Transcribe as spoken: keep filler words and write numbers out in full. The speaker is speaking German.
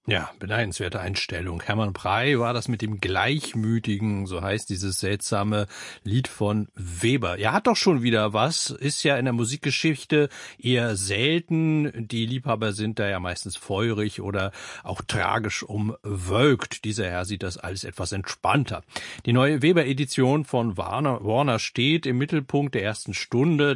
Ja, beneidenswerte Einstellung. Hermann Prey war das mit dem Gleichmütigen, so heißt dieses seltsame Lied von Weber. Er hat doch schon wieder was, ist ja in der Musikgeschichte eher selten. Die Liebhaber sind da ja meistens feurig oder auch tragisch umwölkt. Dieser Herr sieht das alles etwas entspannter. Die neue Weber-Edition von Warner, Warner steht im Mittelpunkt der ersten Stunde.